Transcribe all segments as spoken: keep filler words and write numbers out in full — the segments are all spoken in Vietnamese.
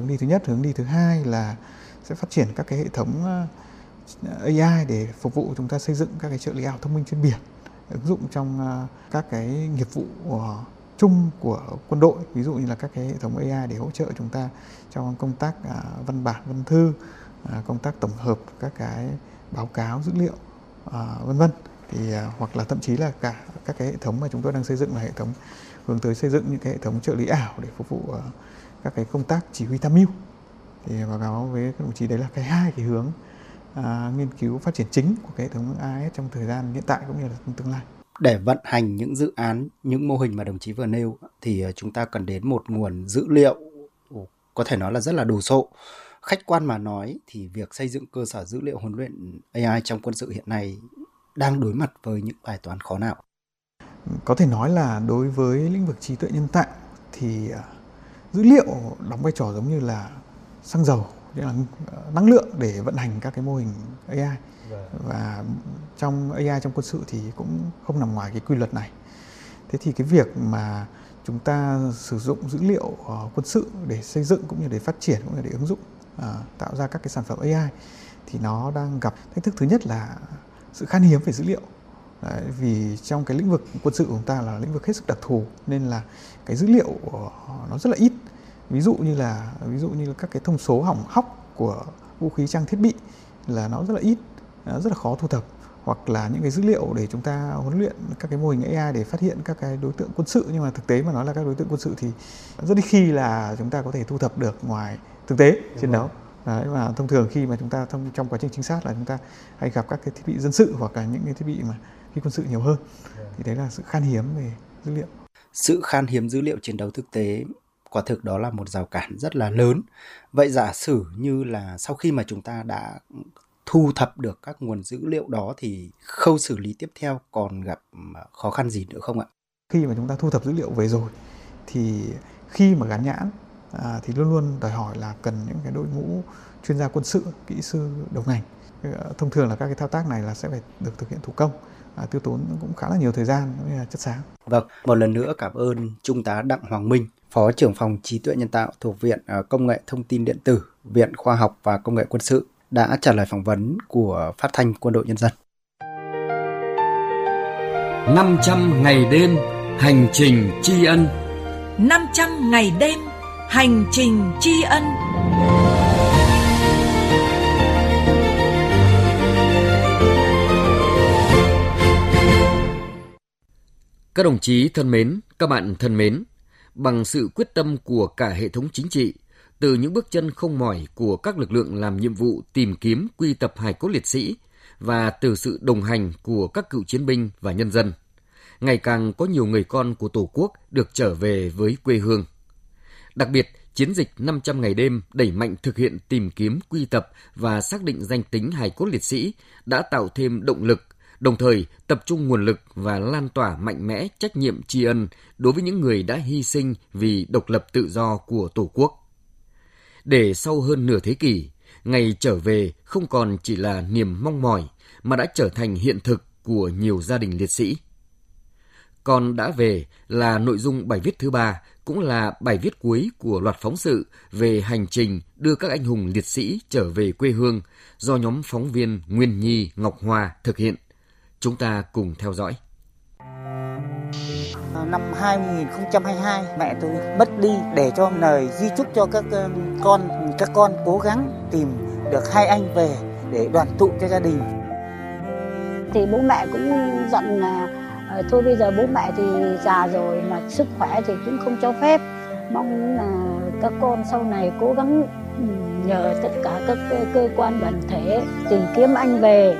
hướng đi thứ nhất. Hướng đi thứ hai là sẽ phát triển các cái hệ thống a i để phục vụ chúng ta xây dựng các cái trợ lý ảo thông minh trên biển, ứng dụng trong các cái nghiệp vụ chung của quân đội, ví dụ như là các cái hệ thống a i để hỗ trợ chúng ta trong công tác văn bản, văn thư, công tác tổng hợp các cái báo cáo, dữ liệu, vân vân. Thì hoặc là thậm chí là cả các cái hệ thống mà chúng tôi đang xây dựng là hệ thống hướng tới xây dựng những cái hệ thống trợ lý ảo để phục vụ các cái công tác chỉ huy tham mưu. Thì báo cáo với các đồng chí đấy là cái hai cái hướng à, nghiên cứu phát triển chính của cái hệ thống a ét trong thời gian hiện tại cũng như là trong tương lai. Để vận hành những dự án, những mô hình mà đồng chí vừa nêu thì chúng ta cần đến một nguồn dữ liệu có thể nói là rất là đồ sộ. Khách quan mà nói thì việc xây dựng cơ sở dữ liệu huấn luyện a i trong quân sự hiện nay đang đối mặt với những bài toán khó nào? Có thể nói là đối với lĩnh vực trí tuệ nhân tạo thì dữ liệu đóng vai trò giống như là xăng dầu, như là năng lượng để vận hành các cái mô hình a i. Và trong a i trong quân sự thì cũng không nằm ngoài cái quy luật này. Thế thì cái việc mà chúng ta sử dụng dữ liệu quân sự để xây dựng cũng như để phát triển cũng như để ứng dụng, tạo ra các cái sản phẩm a i thì nó đang gặp thách thức. Thứ nhất là sự khan hiếm về dữ liệu. Đấy, vì trong cái lĩnh vực quân sự của chúng ta là lĩnh vực hết sức đặc thù nên là cái dữ liệu nó rất là ít. Ví dụ như là ví dụ như là các cái thông số hỏng hóc của vũ khí trang thiết bị là nó rất là ít, rất là khó thu thập. Hoặc là những cái dữ liệu để chúng ta huấn luyện các cái mô hình a i để phát hiện các cái đối tượng quân sự, nhưng mà thực tế mà nói là các đối tượng quân sự thì rất ít khi là chúng ta có thể thu thập được ngoài thực tế chiến đấu. Đấy, và thông thường khi mà chúng ta trong, trong quá trình trinh sát là chúng ta hay gặp các cái thiết bị dân sự hoặc là những cái thiết bị mà khi quân sự nhiều hơn, thì đấy là sự khan hiếm về dữ liệu. Sự khan hiếm dữ liệu chiến đấu thực tế quả thực đó là một rào cản rất là lớn. Vậy giả sử như là sau khi mà chúng ta đã thu thập được các nguồn dữ liệu đó thì khâu xử lý tiếp theo còn gặp khó khăn gì nữa không ạ? Khi mà chúng ta thu thập dữ liệu về rồi thì khi mà gắn nhãn à, thì luôn luôn đòi hỏi là cần những cái đội ngũ chuyên gia quân sự, kỹ sư đầu ngành. Thông thường là các cái thao tác này là sẽ phải được thực hiện thủ công, à, tiêu tốn cũng khá là nhiều thời gian cũng như là chất xám. Vâng, một lần nữa cảm ơn Trung tá Đặng Hoàng Minh, Phó trưởng phòng trí tuệ nhân tạo thuộc Viện Công nghệ Thông tin Điện tử, Viện Khoa học và Công nghệ Quân sự đã trả lời phỏng vấn của Phát thanh Quân đội Nhân dân. năm trăm ngày đêm hành trình tri ân. năm trăm ngày đêm hành trình tri ân. Các đồng chí thân mến, các bạn thân mến, bằng sự quyết tâm của cả hệ thống chính trị, từ những bước chân không mỏi của các lực lượng làm nhiệm vụ tìm kiếm quy tập hài cốt liệt sĩ và từ sự đồng hành của các cựu chiến binh và nhân dân, ngày càng có nhiều người con của Tổ quốc được trở về với quê hương. Đặc biệt, chiến dịch năm trăm ngày đêm đẩy mạnh thực hiện tìm kiếm quy tập và xác định danh tính hài cốt liệt sĩ đã tạo thêm động lực, đồng thời tập trung nguồn lực và lan tỏa mạnh mẽ trách nhiệm tri ân đối với những người đã hy sinh vì độc lập tự do của Tổ quốc. Để sau hơn nửa thế kỷ, ngày trở về không còn chỉ là niềm mong mỏi mà đã trở thành hiện thực của nhiều gia đình liệt sĩ. Còn đã về là nội dung bài viết thứ ba, cũng là bài viết cuối của loạt phóng sự về hành trình đưa các anh hùng liệt sĩ trở về quê hương do nhóm phóng viên Nguyên Nhi, Ngọc Hoa thực hiện. Chúng ta cùng theo dõi. Năm hai không hai hai, mẹ tôi mất đi để cho lời di chúc cho các con, các con cố gắng tìm được hai anh về để đoàn tụ cho gia đình. Thì bố mẹ cũng dặn là thôi bây giờ bố mẹ thì già rồi mà sức khỏe thì cũng không cho phép. Mong là các con sau này cố gắng nhờ tất cả các cơ quan đoàn thể tìm kiếm anh về.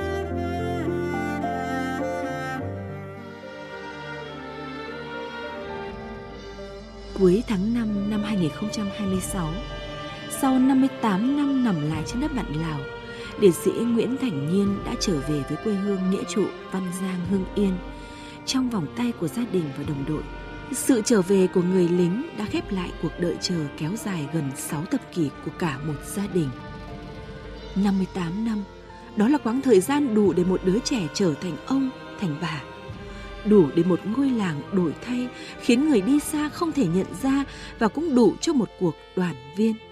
Cuối tháng năm năm hai không hai sáu, sau năm mươi tám năm nằm lại trên đất bạn Lào, liệt sĩ Nguyễn Thành Nhiên đã trở về với quê hương nghĩa trụ Văn Giang, Hưng Yên, trong vòng tay của gia đình và đồng đội. Sự trở về của người lính đã khép lại cuộc đợi chờ kéo dài gần sáu thập kỷ của cả một gia đình. năm mươi tám năm, đó là quãng thời gian đủ để một đứa trẻ trở thành ông, thành bà. Đủ để một ngôi làng đổi thay, khiến người đi xa không thể nhận ra, và cũng đủ cho một cuộc đoàn viên.